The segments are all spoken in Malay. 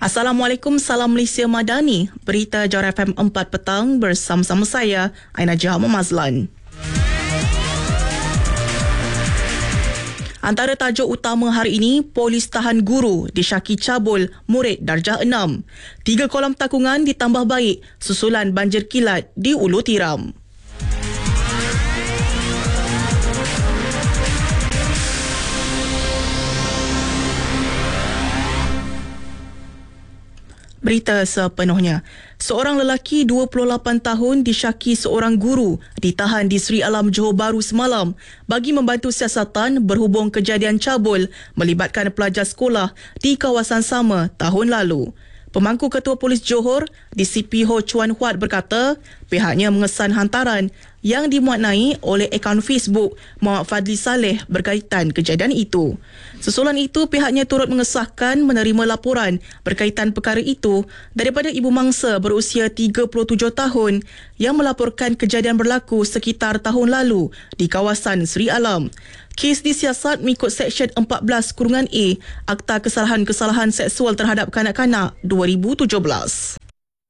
Assalamualaikum, salam Malaysia Madani. Berita Johor FM 4 petang bersama-sama saya, Aina Jaha Mazlan. Antara tajuk utama hari ini, polis tahan guru disyaki cabul murid darjah 6. 3 kolam takungan ditambah baik susulan banjir kilat di Ulu Tiram. Berita sepenuhnya. Seorang lelaki 28 tahun disyaki seorang guru ditahan di Seri Alam Johor Bahru semalam bagi membantu siasatan berhubung kejadian cabul melibatkan pelajar sekolah di kawasan sama tahun lalu. Pemangku Ketua Polis Johor, DCP Ho Chuan Huat berkata, pihaknya mengesan hantaran yang dimuatnai oleh akaun Facebook Muhammad Fadli Saleh berkaitan kejadian itu. Susulan itu, pihaknya turut mengesahkan menerima laporan berkaitan perkara itu daripada ibu mangsa berusia 37 tahun yang melaporkan kejadian berlaku sekitar tahun lalu di kawasan Seri Alam. Kes disiasat mengikut Seksyen 14-A Akta Kesalahan-Kesalahan Seksual Terhadap Kanak-Kanak 2017.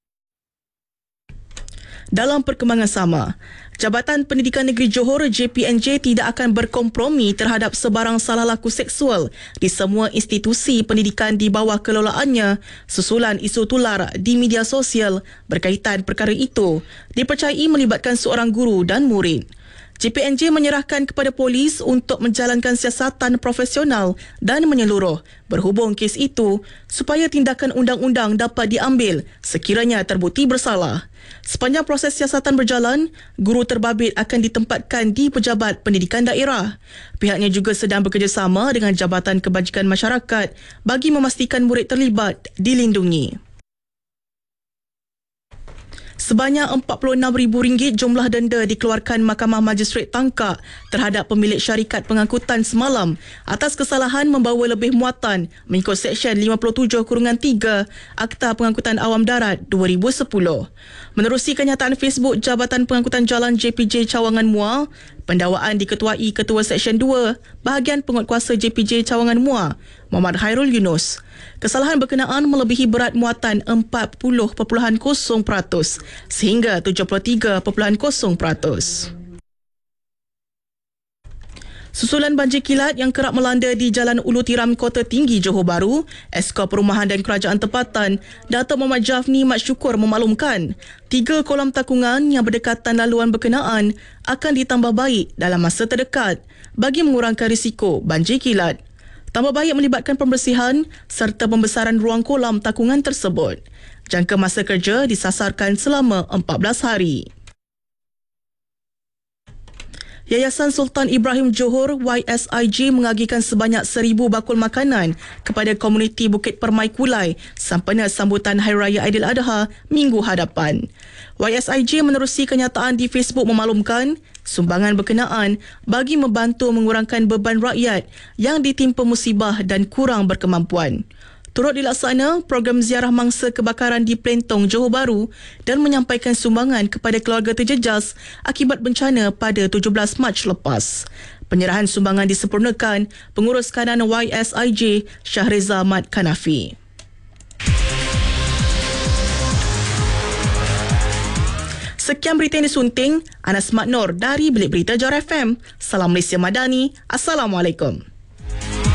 Dalam perkembangan sama, Jabatan Pendidikan Negeri Johor JPNJ tidak akan berkompromi terhadap sebarang salah laku seksual di semua institusi pendidikan di bawah kelolaannya susulan isu tular di media sosial berkaitan perkara itu dipercayai melibatkan seorang guru dan murid. JPNJ menyerahkan kepada polis untuk menjalankan siasatan profesional dan menyeluruh berhubung kes itu supaya tindakan undang-undang dapat diambil sekiranya terbukti bersalah. Sepanjang proses siasatan berjalan, guru terbabit akan ditempatkan di Pejabat Pendidikan Daerah. Pihaknya juga sedang bekerjasama dengan Jabatan Kebajikan Masyarakat bagi memastikan murid terlibat dilindungi. Sebanyak RM46,000 jumlah denda dikeluarkan Mahkamah Majistret Tangkak terhadap pemilik syarikat pengangkutan semalam atas kesalahan membawa lebih muatan mengikut Seksyen 57-3 Akta Pengangkutan Awam Darat 2010. Menerusi kenyataan Facebook Jabatan Pengangkutan Jalan JPJ Cawangan Muar, pendakwaan diketuai Ketua Seksyen 2 Bahagian Penguatkuasa JPJ Cawangan Muar, Muhammad Hairul Yunus. Kesalahan berkenaan melebihi berat muatan 40.0% sehingga 73.0%. Susulan banjir kilat yang kerap melanda di Jalan Ulu Tiram Kota Tinggi Johor Bahru, Esko Perumahan dan Kerajaan Tempatan, Datuk Muhammad Jafni Mat Syukur memaklumkan 3 kolam takungan yang berdekatan laluan berkenaan akan ditambah baik dalam masa terdekat bagi mengurangkan risiko banjir kilat. Tambah baik melibatkan pembersihan serta pembesaran ruang kolam takungan tersebut. Jangka masa kerja disasarkan selama 14 hari. Yayasan Sultan Ibrahim Johor YSIJ mengagikan sebanyak 1,000 bakul makanan kepada komuniti Bukit Permai Kulai sempena sambutan Hari Raya Aidiladha minggu hadapan. YSIJ menerusi kenyataan di Facebook memaklumkan sumbangan berkenaan bagi membantu mengurangkan beban rakyat yang ditimpa musibah dan kurang berkemampuan. Turut dilaksana program ziarah mangsa kebakaran di Plentong, Johor Bahru dan menyampaikan sumbangan kepada keluarga terjejas akibat bencana pada 17 Mac lepas. Penyerahan sumbangan disempurnakan Pengurus Kanan YSIJ Syahreza Ahmad Kanafi. Sekian berita yang disunting, Anas Mat Nur dari Bilik Berita Johor FM. Salam Malaysia Madani. Assalamualaikum.